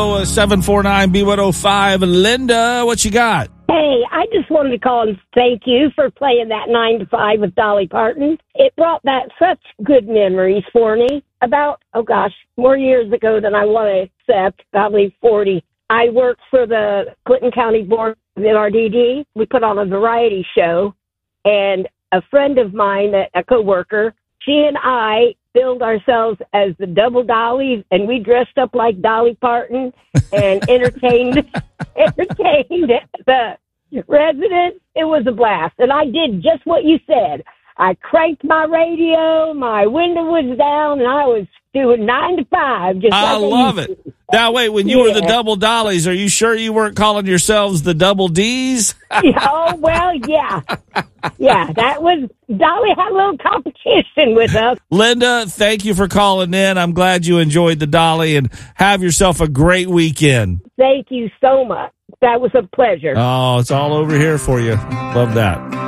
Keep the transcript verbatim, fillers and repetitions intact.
seven four nine B one oh five. Linda, what you got? Hey, I just wanted to call and thank you for playing that nine to five with Dolly Parton. It brought back such good memories for me. About, oh gosh, more years ago than I want to accept, probably forty. I worked for the Clinton County Board of N R D D. We put on a variety show, and a friend of mine, a coworker, she and I billed ourselves as the Double Dollies, and we dressed up like Dolly Parton and entertained entertained the residents. It was a blast, and I did just what you said. I cranked my radio, my window was down, and I was doing nine to five. Just I like love I used it. to. Now, wait, when you Yeah. were the Double Dollies, are you sure you weren't calling yourselves the Double Ds? Oh, well, yeah. Yeah, that was, Dolly had a little competition with us. Linda, thank you for calling in. I'm glad you enjoyed the Dolly, and have yourself a great weekend. Thank you so much. That was a pleasure. Oh, it's all over here for you. Love that.